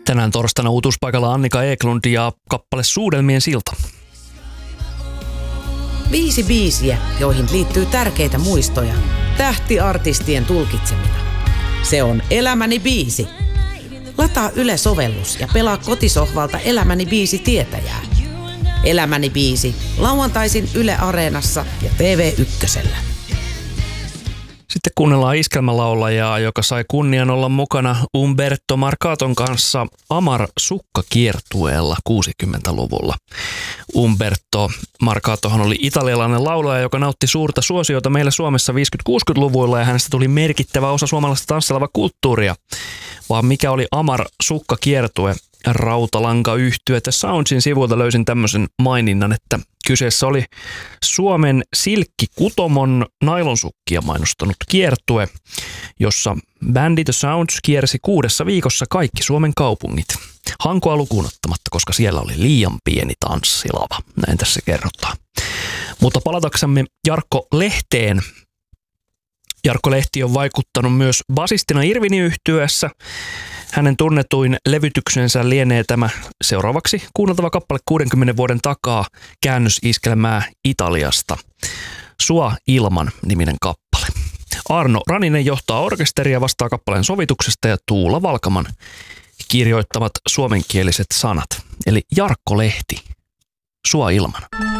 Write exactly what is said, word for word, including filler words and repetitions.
Tänään torstaina uutuuspaikalla Annika Eklund ja kappale Suudelmien silta. Viisi biisiä, joihin liittyy tärkeitä muistoja. Tähtiartistien tulkitsemina. Se on Elämäni biisi. Lataa Yle-sovellus ja pelaa kotisohvalta Elämäni biisi tietäjää. Elämäni biisi lauantaisin Yle Areenassa ja T V ykkösellä. Sitten kuunnellaan iskelmälaulajaa, joka sai kunnian olla mukana Umberto Marcaton kanssa Amar Sukka-kiertueella kuusikymmentäluvulla. Umberto Marcatohan oli italialainen laulaja, joka nautti suurta suosiota meillä Suomessa viisikymmentä-kuusikymmentäluvuilla ja hänestä tuli merkittävä osa suomalaista tanssilava kulttuuria. Vaan mikä oli Amar Sukka-kiertue? Rautalanka-yhtye The Soundsin sivuilta löysin tämmöisen maininnan, että kyseessä oli Suomen Silkki-Kutomon nailonsukkia mainostanut kiertue, jossa bändi The Sounds kiersi kuudessa viikossa kaikki Suomen kaupungit. Hankoa lukuun ottamatta, koska siellä oli liian pieni tanssilava. Näin tässä kerrotaan. Mutta palataksemme Jarkko Lehteen. Jarkko Lehti on vaikuttanut myös basistina Irvini-yhtyeessä. Hänen tunnetuin levytyksensä lienee tämä seuraavaksi kuunneltava kappale kuudenkymmenen vuoden takaa käännösiskelmää Italiasta. Sua ilman -niminen kappale. Arno Raninen johtaa orkesteria, vastaa kappaleen sovituksesta ja Tuula Valkaman kirjoittamat suomenkieliset sanat. Eli Jarkko Lehti, Sua ilman.